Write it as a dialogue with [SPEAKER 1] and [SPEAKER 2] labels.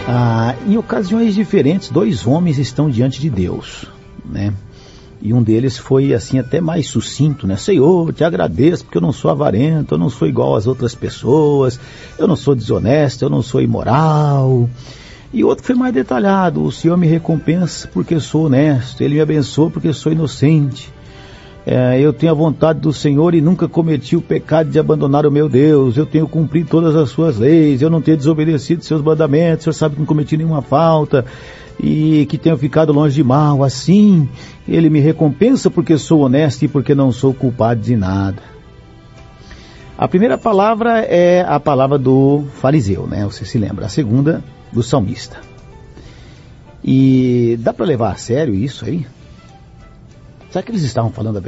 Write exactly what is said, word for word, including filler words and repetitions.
[SPEAKER 1] Ah, em ocasiões diferentes, dois homens estão diante de Deus, né? E um deles foi assim até mais sucinto, né? Senhor, te agradeço porque eu não sou avarento, eu não sou igual às outras pessoas, eu não sou desonesto, eu não sou imoral. E outro foi mais detalhado: o Senhor me recompensa porque eu sou honesto, Ele me abençoa porque eu sou inocente. É, eu tenho a vontade do Senhor e nunca cometi o pecado de abandonar o meu Deus. Eu tenho cumprido todas as suas leis, eu não tenho desobedecido seus mandamentos. O Senhor sabe que não cometi nenhuma falta e que tenho ficado longe de mal. Assim, Ele me recompensa porque sou honesto e porque não sou culpado de nada. A primeira palavra é a palavra do fariseu, né? Você se lembra. A segunda, do salmista. E dá para levar a sério isso aí? Será que eles estavam falando a